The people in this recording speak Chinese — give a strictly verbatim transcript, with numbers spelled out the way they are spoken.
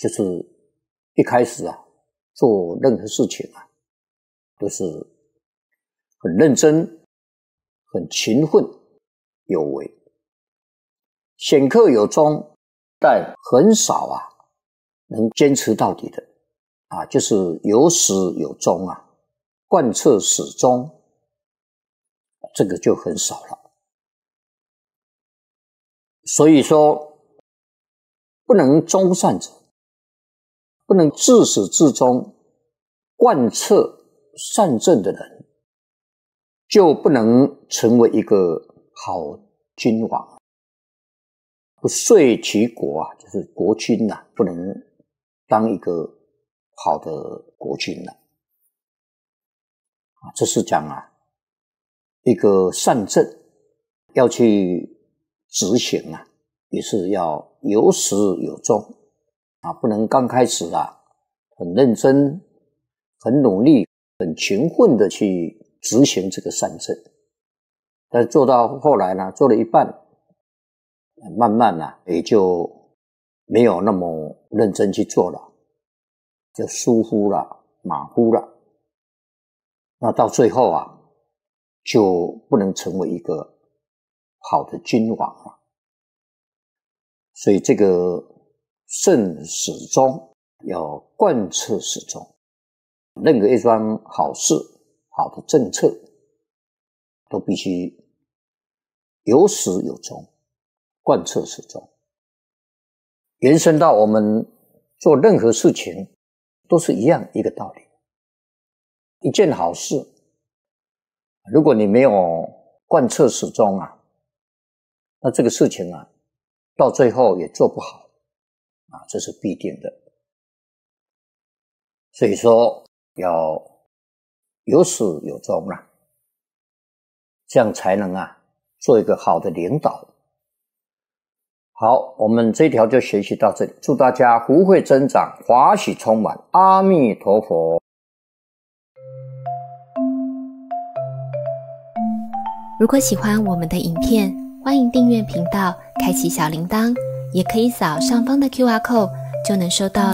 就是一开始啊，做任何事情啊，都是很认真、很勤奋有为，显克有终，但很少啊能坚持到底的啊，就是有始有终啊，贯彻始终，这个就很少了。所以说，不能终善者，不能自始至终贯彻善政的人，就不能成为一个好君王。不遂其国啊，就是国君啊，不能当一个好的国君啊。这是讲啊，一个善政要去执行啊，也是要有始有终啊，不能刚开始啊很认真、很努力、很勤奋的去执行这个善政，但做到后来呢，做了一半，慢慢啊也就没有那么认真去做了，就疏忽了、马虎了。那到最后啊，就不能成为一个好的君王了。所以这个慎始终要贯彻始终，任何一桩好事、好的政策，都必须有始有终，贯彻始终。延伸到我们做任何事情，都是一样一个道理。一件好事，如果你没有贯彻始终啊，那这个事情啊，到最后也做不好啊，这是必定的。所以说要有始有终啊，这样才能啊做一个好的领导。好，我们这一条就学习到这里，祝大家福慧增长，华喜充满，阿弥陀佛。 如果喜欢我们的影片，欢迎订阅频道，开启小铃铛，也可以扫上方的 Q R code，就能收到